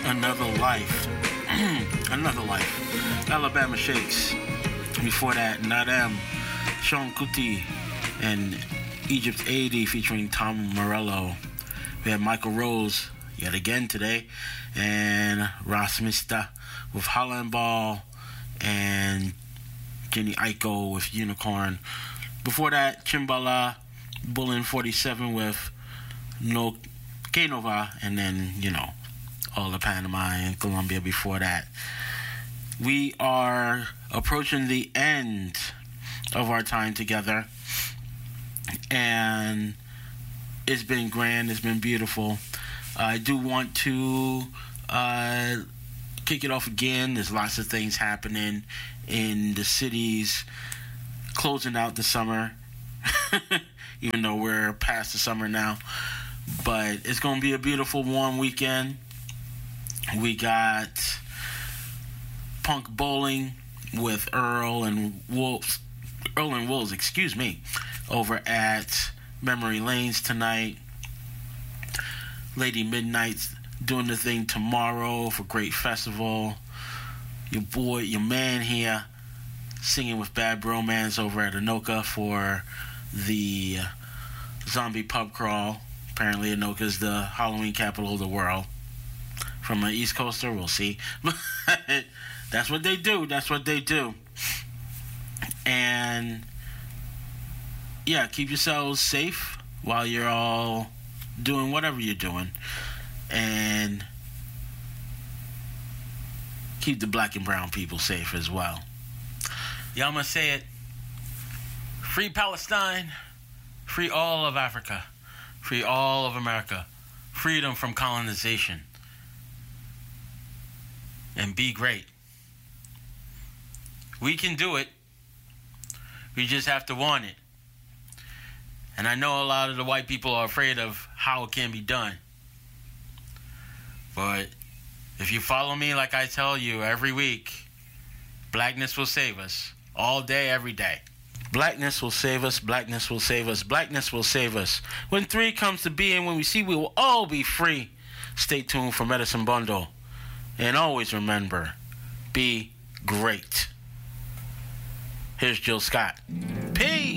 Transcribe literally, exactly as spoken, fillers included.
Another Life. Another Life. Alabama Shakes. Before that, Nadem, Sean Kuti, and Egypt eighty featuring Tom Morello. We had Michael Rose yet again today, and Ross Mista with Holland Ball, and Jenny Aiko with Unicorn. Before that, Chimbala, Bullin forty-seven with No Kenova, and then, you know, all the Panama and Colombia before that. We are approaching the end of our time together, and it's been grand, it's been beautiful. I do want to uh, kick it off again. There's lots of things happening in the cities, closing out the summer, even though we're past the summer now. But it's going to be a beautiful, warm weekend. We got Punk Bowling with Earl and Wolves, Earl and Wolves, excuse me, over at Memory Lanes tonight. Lady Midnight's doing the thing tomorrow for Great Festival. Your boy, your man here, singing with Bad Bromance over at Anoka for the Zombie Pub Crawl. Apparently Anoka's the Halloween capital of the world. From an East Coaster, we'll see. That's what they do. That's what they do. And yeah, keep yourselves safe while you're all doing whatever you're doing. And keep the black and brown people safe as well. Yeah, I'm going to say it. Free Palestine. Free all of Africa. Free all of America. Freedom from colonization. And be great. We can do it. We just have to want it. And I know a lot of the white people are afraid of how it can be done. But if you follow me like I tell you every week, blackness will save us. All day, every day. Blackness will save us. Blackness will save us. Blackness will save us. When three comes to being, when we see we will all be free. Stay tuned for Medicine Bundle. And always remember, be great. Here's Jill Scott. Peace.